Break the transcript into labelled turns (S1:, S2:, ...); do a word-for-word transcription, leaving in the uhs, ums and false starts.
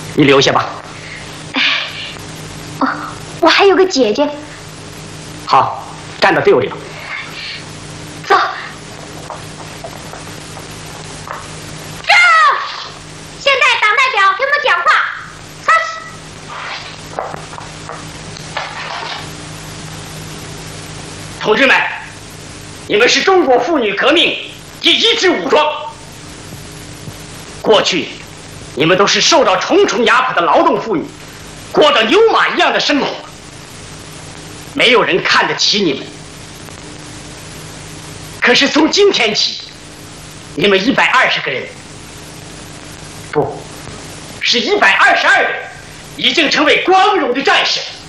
S1: 你留下吧。
S2: 哦，我还有个姐姐。
S1: 好，站到队伍里吧。
S2: 走。这，现在党代表听我讲话。开始。
S1: 同志们，你们是中国妇女革命第一支武装。过去，你们都是受到重重压迫的劳动妇女，过着牛马一样的生活，没有人看得起你们。可是从今天起，你们一百二十个人，不，是一百二十二人，已经成为光荣的战士。